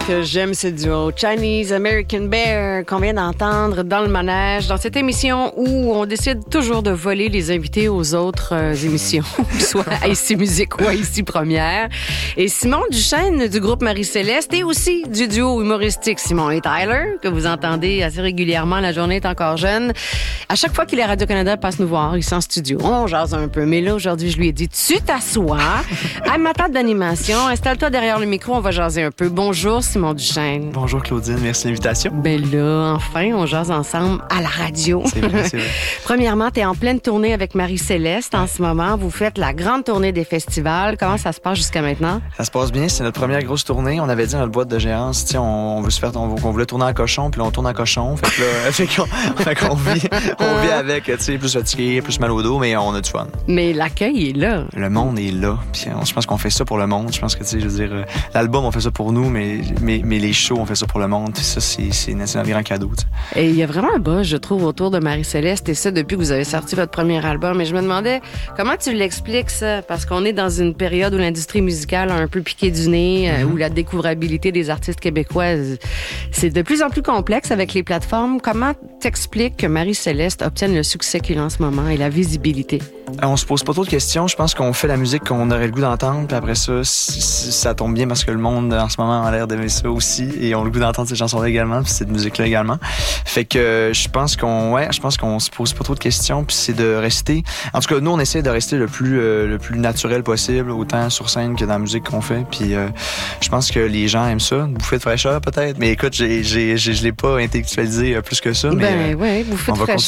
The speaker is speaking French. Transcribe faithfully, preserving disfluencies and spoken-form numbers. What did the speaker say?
que j'aime ce duo Chinese American Bear qu'on vient d'entendre dans le manège, dans cette émission où on décide toujours de voler les invités aux autres euh, émissions, soit à Ici Musique ou à Ici Première. Et Simon Duchesne du groupe Marie-Céleste et aussi du duo humoristique Simon et Tyler, que vous entendez assez régulièrement, La journée est encore jeune. À chaque fois que les Radio-Canada passent nous voir, ils sont en studio, on jase un peu. Mais là, aujourd'hui, je lui ai dit, tu t'assois à ma table d'animation, installe-toi derrière le micro, on va jaser un peu. Bonjour, Simon Duchesne. Bonjour, Claudine. Merci de l'invitation. Ben là, enfin, on jase ensemble à la radio. C'est vrai, c'est vrai. Premièrement, tu es en pleine tournée avec Marie-Céleste en ce moment. Vous faites la grande tournée des festivals. Comment ça se passe jusqu'à maintenant? Ça se passe bien. C'est notre première grosse tournée. On avait dit dans notre boîte de gérance, tiens, on, on veut se faire, on, on voulait tourner en cochon, puis là, on tourne en cochon. Fait que là, fait qu'on, fait qu'on vit, on vit avec, tu sais, plus fatigué, plus mal au dos, mais on a du fun. Mais l'accueil est là. Le monde est là. Puis on, je pense qu'on fait ça pour le monde. Je pense que, tu sais, je veux dire, l'album, on fait ça pour nous, mais, mais, mais les shows, on fait ça pour le monde. Puis ça, c'est, c'est, c'est un grand cadeau, tu sais. Et il y a vraiment un buzz, je trouve, autour de Marie-Céleste, et ça depuis que vous avez sorti votre premier album. Et je me demandais, comment tu l'expliques, ça? Parce qu'on est dans une période où l'industrie musicale a un peu piqué du nez, mm-hmm. où la découvrabilité des artistes québécois, c'est de plus en plus complexe avec les plateformes. Comment t'expliques que Marie-Céleste obtienne le succès qu'il a en ce moment et la visibilité? On se pose pas trop de questions. Je pense qu'on fait la musique qu'on aurait le goût d'entendre, puis après ça, ça tombe bien parce que le monde, en ce moment, a l'air d'aimer ça aussi, et on a le goût d'entendre ces chansons-là également, puis cette musique-là également. Fait que je pense qu'on, ouais, je pense qu'on se pose pas trop de questions, puis c'est de rester. En tout cas, nous, on essaie de rester le plus, euh, le plus naturel possible, autant sur scène que dans la musique qu'on fait. Puis euh, je pense que les gens aiment ça, une bouffée de fraîcheur peut-être. Mais écoute, j'ai, j'ai, j'ai, je l'ai pas intellectualisé plus que ça. Ben mais, euh, ouais, bouffée de fraîcheur.